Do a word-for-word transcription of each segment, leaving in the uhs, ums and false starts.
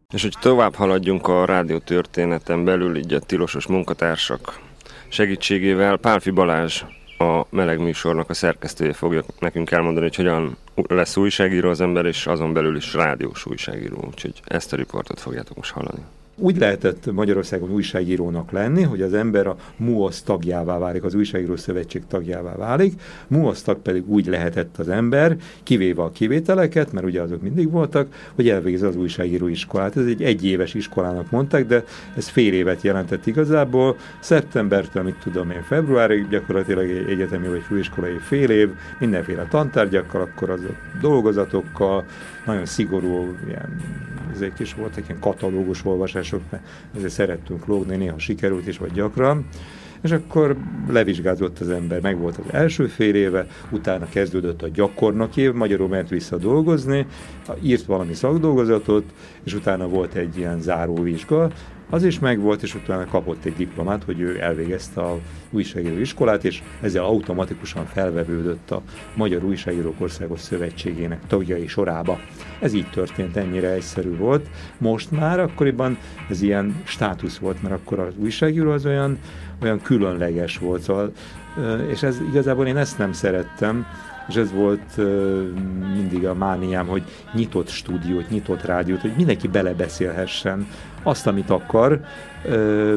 És hogy tovább haladjunk a rádió történeten belül, így a tilosos munkatársak segítségével, Pálffy Balázs, a Meleg műsornak a szerkesztője fogja nekünk elmondani, hogy hogyan lesz újságíró az ember, és azon belül is rádiós újságíró, úgyhogy ezt a riportot fogjátok most hallani. Úgy lehetett Magyarországon újságírónak lenni, hogy az ember a MUOSZ tagjává válik, az Újságíró Szövetség tagjává válik. MUOSZ tag pedig úgy lehetett az ember, kivéve a kivételeket, mert ugye azok mindig voltak, hogy elvégez az újságíró iskolát. Ez egy egyéves iskolának mondták, de ez fél évet jelentett igazából. Szeptembertől, mit tudom én, februárig gyakorlatilag egy egyetemi vagy főiskolai fél év, mindenféle tantárgyakkal, akkor az dolgozatokkal, nagyon szigorú, ilyen, ezek is voltak ilyen katalógus olvasások, mert ezért szerettünk lógni, néha sikerült is, vagy gyakran. És akkor levizsgázott az ember, meg volt az első fél éve, utána kezdődött a gyakornoki év, magyarul ment vissza dolgozni, írt valami szakdolgozatot, és utána volt egy ilyen záróvizsga, az is megvolt, és utána kapott egy diplomát, hogy ő elvégezte a újságíró iskolát, és ezzel automatikusan felvevődött a Magyar Újságírók Országos Szövetségének tagjai sorába. Ez így történt, ennyire egyszerű volt. Most már akkoriban ez ilyen státusz volt, mert akkor az újságíró az olyan, olyan különleges volt, szóval, és ez igazából én ezt nem szerettem, és ez volt uh, mindig a mániám, hogy nyitott stúdiót, nyitott rádiót, hogy mindenki belebeszélhessen azt, amit akar. Uh,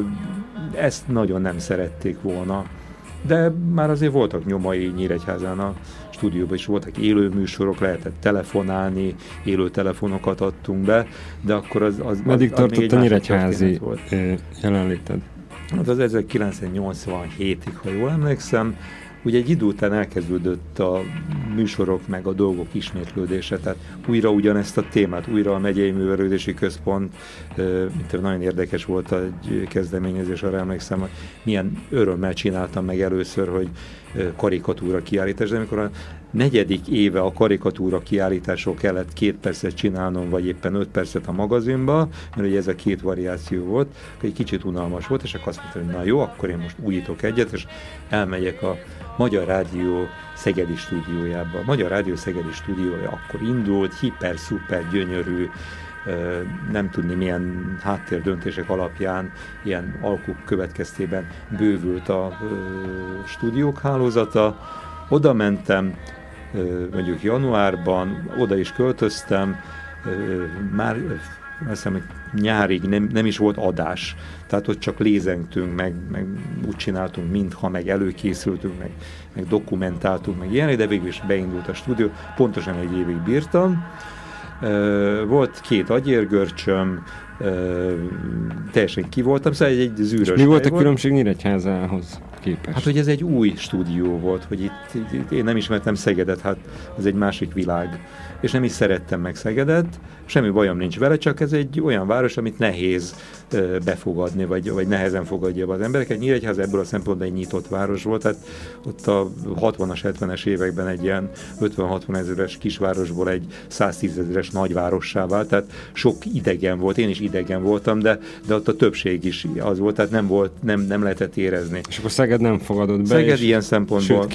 ezt nagyon nem szerették volna. De már azért voltak nyomai Nyíregyházán a stúdióban, is voltak élő műsorok, lehetett telefonálni, élő telefonokat adtunk be, de akkor az... az Meddig az, tartott a nyíregyházi jelenléted? Hát az ezerkilencszáznyolcvanhétig, ha jól emlékszem, ugye egy idő után elkezdődött a műsorok meg a dolgok ismétlődése, tehát újra ugyanezt a témát, újra a Megyei Művelődési Központ, mint nagyon érdekes volt egy kezdeményezés, arra emlékszem, hogy milyen örömmel csináltam meg először, hogy karikatúra kiállítás, de amikor a negyedik éve a karikatúra kiállításról kellett két percet csinálnom, vagy éppen öt percet a magazinba, mert ugye ez a két variáció volt, akkor egy kicsit unalmas volt, és akkor azt mondtam, hogy na jó, akkor én most újítok egyet, és elmegyek a Magyar Rádió Szegedi stúdiójába. A Magyar Rádió Szegedi stúdiója akkor indult, hiper, szuper, gyönyörű, nem tudni milyen háttérdöntések alapján, ilyen alkuk következtében bővült a stúdiók hálózata. Oda mentem, mondjuk januárban, oda is költöztem, már azt hiszem, hogy nyárig nem, nem is volt adás, tehát ott csak lézengtünk, meg, meg úgy csináltunk, mintha, meg előkészültünk, meg, meg dokumentáltunk, meg ilyenek, de végül is beindult a stúdió, pontosan egy évig bírtam. Volt két agyérgörcsöm, teljesen ki voltam, szóval egy, egy zűrös. Mi volt a különbség Nyíregyházához képest? Hát, hogy ez egy új stúdió volt, hogy itt, itt én nem ismertem Szegedet, hát ez egy másik világ. És nem is szerettem meg Szegedet, semmi bajom nincs vele, csak ez egy olyan város, amit nehéz uh, befogadni, vagy, vagy nehezen fogadja be az embereket. Nyíregyház ebből a szempontból egy nyitott város volt, tehát ott a hatvanas, hetvenes években egy ilyen ötven-hatvan ezeres kisvárosból egy száztízezeres nagyvárossá vált, tehát sok idegen volt, én is idegen voltam, de, de ott a többség is az volt, tehát nem volt, nem, nem lehetett érezni. És akkor Szeged nem fogadott be? Szeged ilyen szempontból. Sőt,